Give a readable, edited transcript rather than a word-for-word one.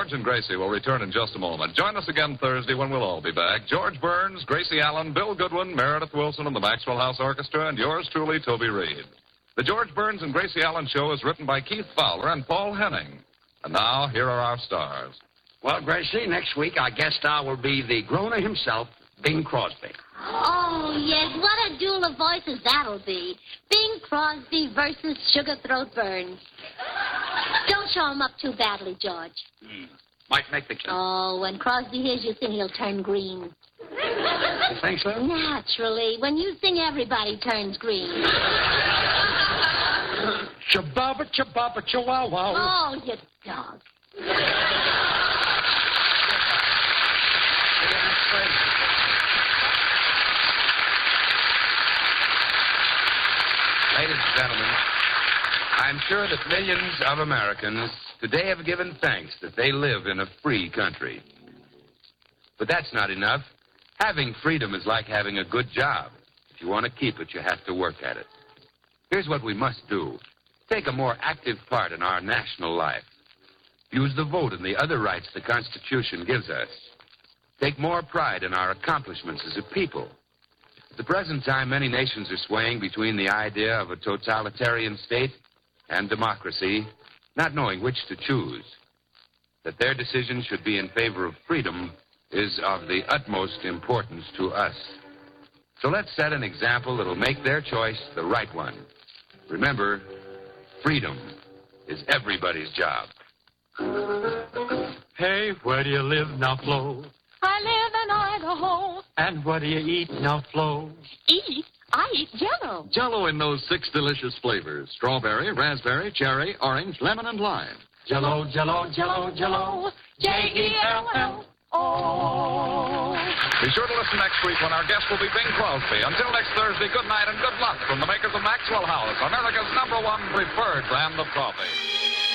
George and Gracie will return in just a moment. Join us again Thursday when we'll all be back. George Burns, Gracie Allen, Bill Goodwin, Meredith Wilson, and the Maxwell House Orchestra, and yours truly, Toby Reed. The George Burns and Gracie Allen Show is written by Keith Fowler and Paul Henning. And now, here are our stars. Well, Gracie, next week our guest star will be the groaner himself, Bing Crosby. Oh, yes, what a duel of voices that'll be. Bing Crosby versus Sugar Throat Burns. Don't show him up too badly, George. Might make the cut. Oh, when Crosby hears you sing, he'll turn green. You think so? Naturally. When you sing, everybody turns green. Chababa, chababa, chihuahua. Oh, you dog. Ladies and gentlemen, I'm sure that millions of Americans today have given thanks that they live in a free country. But that's not enough. Having freedom is like having a good job. If you want to keep it, you have to work at it. Here's what we must do. Take a more active part in our national life. Use the vote and the other rights the Constitution gives us. Take more pride in our accomplishments as a people. At the present time, many nations are swaying between the idea of a totalitarian state and democracy, not knowing which to choose. That their decision should be in favor of freedom is of the utmost importance to us. So let's set an example that'll make their choice the right one. Remember, freedom is everybody's job. Hey, where do you live now, Flo? I live in Idaho. And what do you eat now, Flo? Eat? I eat Jell-O. Jell-O in those 6 delicious flavors. Strawberry, raspberry, cherry, orange, lemon, and lime. Jell-O, Jell-O, Jell-O, Jell-O. J-E-L-L-O. Be sure to listen next week when our guest will be Bing Crosby. Until next Thursday, good night and good luck from the makers of Maxwell House, America's #1 preferred brand of coffee.